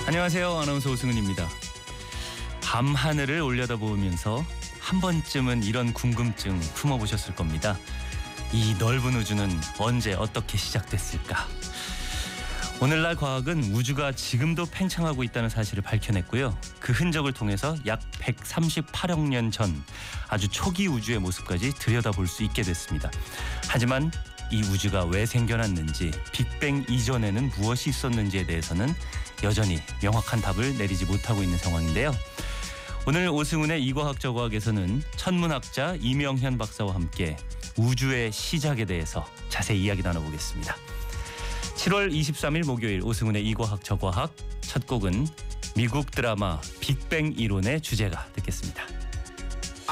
안녕하세요. 아나운서 오승훈입니다. 밤하늘을 올려다보면서 한 번쯤은 이런 궁금증 품어보셨을 겁니다. 이 넓은 우주는 언제 어떻게 시작됐을까? 오늘날 과학은 우주가 지금도 팽창하고 있다는 사실을 밝혀냈고요. 그 흔적을 통해서 약 138억 년 전 아주 초기 우주의 모습까지 들여다볼 수 있게 됐습니다. 하지만 이 우주가 왜 생겨났는지, 빅뱅 이전에는 무엇이 있었는지에 대해서는 여전히 명확한 답을 내리지 못하고 있는 상황인데요. 오늘 오승훈의 이과학 저과학에서는 천문학자 이명현 박사와 함께 우주의 시작에 대해서 자세히 이야기 나눠보겠습니다. 7월 23일 목요일 오승훈의 이과학 저과학, 첫 곡은 미국 드라마 빅뱅 이론의 주제가 듣겠습니다.